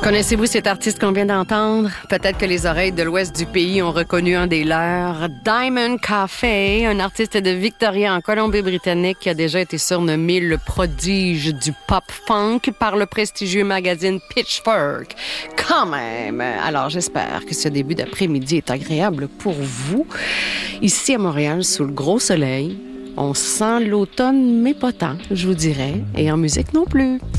Connaissez-vous cet artiste qu'on vient d'entendre? Peut-être que les oreilles de l'ouest du pays ont reconnu un des leurs. Diamond Cafe, un artiste de Victoria en Colombie-Britannique qui a déjà été surnommé le prodige du pop-funk par le prestigieux magazine Pitchfork. Quand même! Alors, j'espère que ce début d'après-midi est agréable pour vous. Ici à Montréal, sous le gros soleil, on sent l'automne, mais pas tant, je vous dirais. Et en musique non plus.